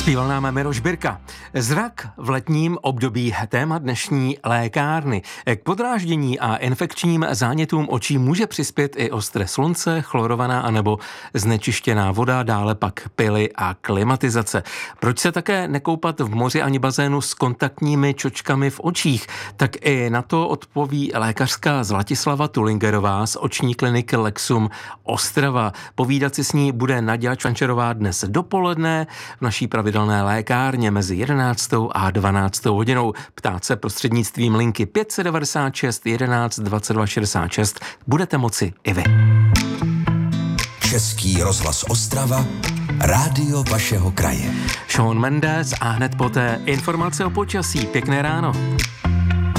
Zpíval nám Miroš Birka. Zrak v letním období, téma dnešní lékárny. K podráždění a infekčním zánětům očí může přispět i ostré slunce, chlorovaná anebo znečištěná voda, dále pak pily a klimatizace. Proč se také nekoupat v moři ani bazénu s kontaktními čočkami v očích? Tak i na to odpoví lékařka Zlatislava Tulingerová z oční kliniky Lexum Ostrava. Povídat si s ní bude Naďa Čvančerová dnes dopoledne v naší pravidelné lékárně mezi 11. a 12. hodinou. Ptát se prostřednictvím linky 596 11 22 66 budete moci i vy. Český rozhlas Ostrava, rádio vašeho kraje. Shawn Mendes a hned poté informace o počasí. Pěkné ráno.